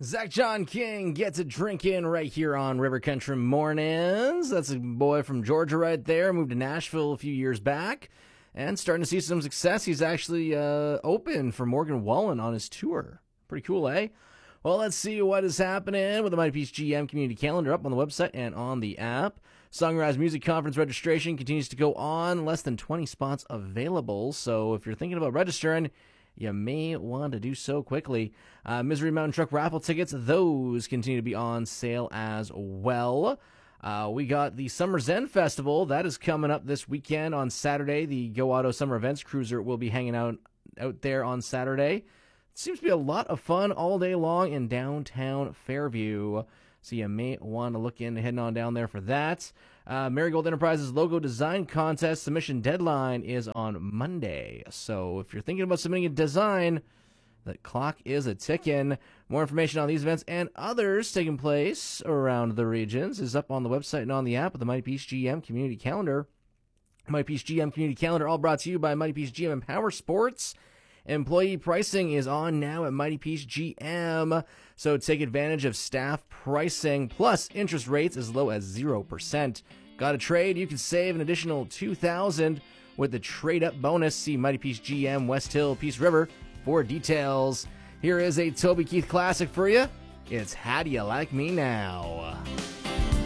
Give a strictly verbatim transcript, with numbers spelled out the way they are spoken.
Zach John King gets a drink in right here on River Country Mornings. That's a boy from Georgia right there. Moved to Nashville a few years back and starting to see some success. He's actually uh, open for Morgan Wallen on his tour. Pretty cool, eh? Well, let's see what is happening with the Mighty Peace G M community calendar up on the website and on the app. Songwriters Music Conference registration continues to go on. Less than twenty spots available. So if you're thinking about registering, you may want to do so quickly. Uh, Misery Mountain Truck raffle tickets, those continue to be on sale as well. Uh, we got the Summer Zen Festival. That is coming up this weekend on Saturday. The Go Auto Summer Events Cruiser will be hanging out out there on Saturday. It seems to be a lot of fun all day long in downtown Fairview. So you may want to look into heading on down there for that. Uh, Marigold Enterprises logo design contest submission deadline is on Monday. So if you're thinking about submitting a design, the clock is a ticking. More information on these events and others taking place around the regions is up on the website and on the app of the Mighty Peace G M Community Calendar. Mighty Peace G M Community Calendar, all brought to you by Mighty Peace G M and Power Sports. Employee pricing is on now at Mighty Peace G M, so take advantage of staff pricing, plus interest rates as low as zero percent. Got a trade? You can save an additional two thousand dollars with the trade-up bonus. See Mighty Peace G M, West Hill, Peace River for details. Here is a Toby Keith classic for you. It's How Do You Like Me Now?